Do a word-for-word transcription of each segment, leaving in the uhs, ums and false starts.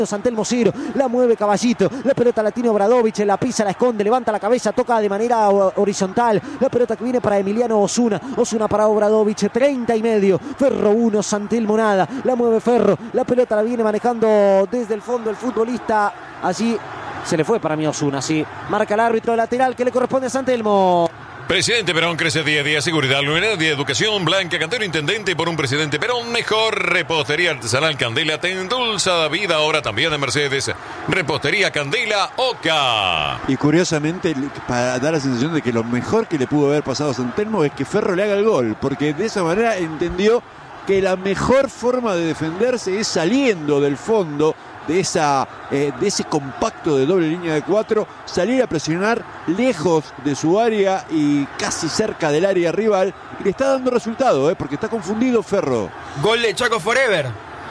San Telmo cero, la mueve Caballito, la pelota la tiene Obradovic, la pisa, la esconde, levanta la cabeza, toca de manera horizontal, la pelota que viene para Emiliano Osuna, Osuna para Obradovic, treinta y medio, Ferro uno, San Telmo nada, la mueve Ferro, la pelota la viene manejando desde el fondo el futbolista, allí se le fue para mí Osuna, sí, marca el árbitro lateral que le corresponde a San Telmo. Presidente Perón crece día a día, seguridad, luminaria de educación, Blanca Cantero, intendente por un presidente Perón, mejor repostería artesanal Candela, te endulza la vida ahora también en Mercedes, repostería Candela Oca. Y curiosamente, para dar la sensación de que lo mejor que le pudo haber pasado a San Telmo es que Ferro le haga el gol, porque de esa manera entendió que la mejor forma de defenderse es saliendo del fondo de esa eh, de ese compacto de doble línea de cuatro, salir a presionar lejos de su área y casi cerca del área rival, y le está dando resultado, eh, porque está confundido Ferro. Gol de Chaco Forever.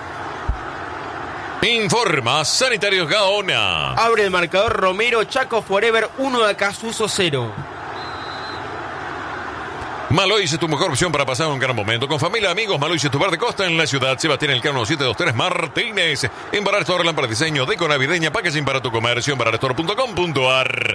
Informa Sanitarios Gaona. Abre el marcador Romero, Chaco Forever uno, de Acasuso cero. Malois es tu mejor opción para pasar un gran momento. Con familia, amigos, Malois es tu bar de costa en la ciudad. Sebastián Elcano siete dos tres Martínez. En Barar Store, lámpara de diseño, deco navideña, packaging para tu comercio en barar store punto com punto a r.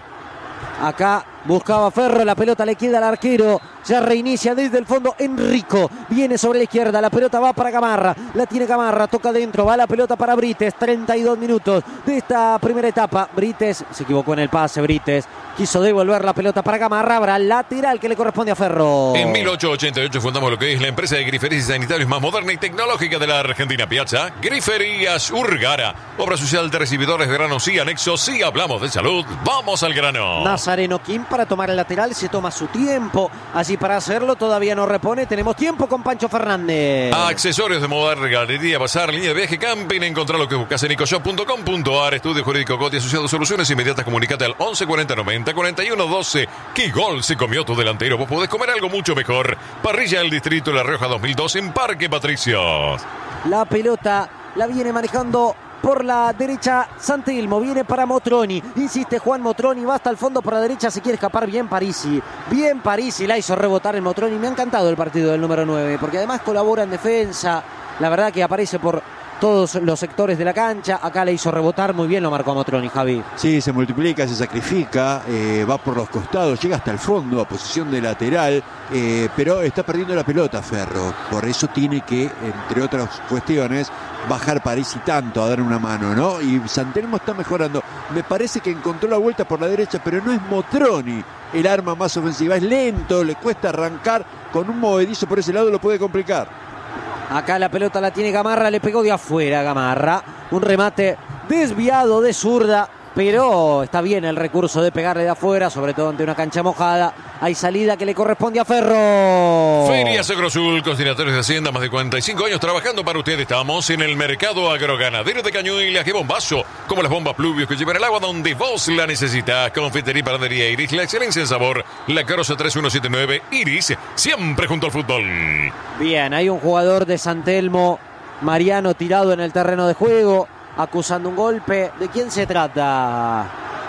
Acá buscaba Ferro, la pelota le queda al arquero, ya reinicia desde el fondo Enrico, viene sobre la izquierda, la pelota va para Gamarra, la tiene Gamarra, toca adentro, va la pelota para Brites, treinta y dos minutos de esta primera etapa. Brites se equivocó en el pase, Brites quiso devolver la pelota para Gamarra, habrá lateral que le corresponde a Ferro. En mil ochocientos ochenta y ocho fundamos lo que es la empresa de griferías y sanitarios más moderna y tecnológica de la Argentina. Piazza Griferías Urgara, obra social de recibidores de granos y anexos. Si hablamos de salud, vamos al grano. Nazareno Kim para tomar el lateral, se toma su tiempo, allí para hacerlo, todavía no repone, tenemos tiempo con Pancho Fernández. Accesorios de moda, regalería, bazar, línea de viaje, camping, encontrar lo que buscas en ecoshop punto com punto a r. Estudio Jurídico Coti Asociados, soluciones inmediatas, comunicate al once cuarenta noventa cuarenta y uno doce. ¿Qué gol se comió tu delantero? Vos podés comer algo mucho mejor. Parrilla del Distrito de La Rioja dos mil dos en Parque Patricios. La pelota la viene manejando por la derecha San Telmo, viene para Motroni, insiste Juan Motroni, va hasta el fondo por la derecha, se quiere escapar bien Parisi, bien Parisi, la hizo rebotar el Motroni. Me ha encantado el partido del número nueve, porque además colabora en defensa, la verdad que aparece por todos los sectores de la cancha, acá le hizo rebotar muy bien, lo marcó a Motroni, Javi. Sí, se multiplica, se sacrifica, eh, va por los costados, llega hasta el fondo a posición de lateral, eh, pero está perdiendo la pelota Ferro, por eso tiene que, entre otras cuestiones, bajar Parisi tanto a dar una mano, ¿no? Y San Telmo está mejorando. Me parece que encontró la vuelta por la derecha, pero no es Motroni el arma más ofensiva, es lento, le cuesta arrancar, con un movedizo por ese lado lo puede complicar. Acá la pelota la tiene Gamarra, le pegó de afuera Gamarra, un remate desviado de zurda, pero está bien el recurso de pegarle de afuera, sobre todo ante una cancha mojada. Hay salida que le corresponde a Ferro. Feria Agrosul, Conciliatorios de Hacienda, más de cuarenta y cinco años trabajando para usted. Estamos en el mercado agroganadero de Cañuelas. ¡Qué bombazo! Como las bombas pluvios que llevan el agua donde vos la necesitas. Confitería y panadería Iris, la excelencia en sabor. La Carroza tres uno siete nueve, Iris, siempre junto al fútbol. Bien, hay un jugador de San Telmo, Mariano, tirado en el terreno de juego, acusando un golpe. ¿De quién se trata?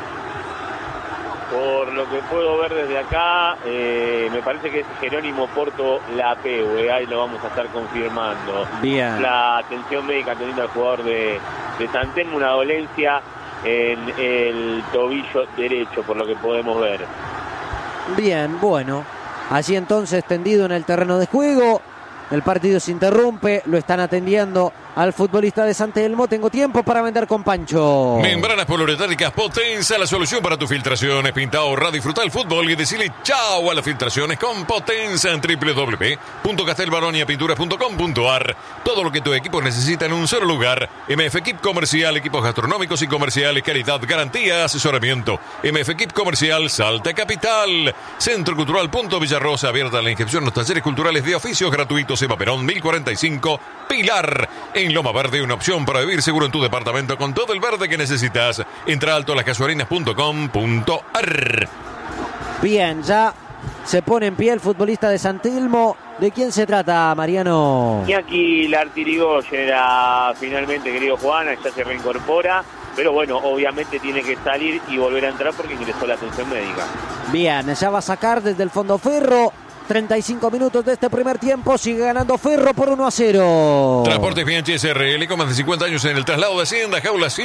Por lo que puedo ver desde acá, eh, me parece que es Jerónimo Porto Lapeu, ahí lo vamos a estar confirmando. Bien. La atención médica teniendo al jugador de, de San Telmo, una dolencia en el tobillo derecho, por lo que podemos ver. Bien, bueno. Allí entonces tendido en el terreno de juego. El partido se interrumpe, lo están atendiendo al futbolista de San Telmo. Tengo tiempo para vender con Pancho. Membranas poliuretánicas Potenza, la solución para tus filtraciones. Pinta, ahorra, disfruta el fútbol y decirle chao a las filtraciones con Potenza en doble u doble u doble u punto castelbaronia pinturas punto com punto a r. Todo lo que tu equipo necesita en un solo lugar. M F Equip Comercial, equipos gastronómicos y comerciales, calidad, garantía, asesoramiento. M F Equip Comercial, Salta Capital. Centro Cultural Punto Villarrosa, abierta la inscripción en los talleres culturales de oficios gratuitos. Eva Perón, mil cuarenta y cinco, Pilar. En Loma Verde, una opción para vivir seguro en tu departamento con todo el verde que necesitas. Entra a alto las casuarinas punto com punto a r. Bien, ya se pone en pie el futbolista de San Telmo. ¿De quién se trata, Mariano? Iñaki Lartirigoyen, finalmente, querido Juan, ya se reincorpora. Pero bueno, obviamente tiene que salir y volver a entrar porque ingresó la atención médica. Bien, ya va a sacar desde el fondo Ferro. treinta y cinco minutos de este primer tiempo. Sigue ganando Ferro por uno a cero. Transportes Bianchi S R L con más de cincuenta años en el traslado de Hacienda, jaulas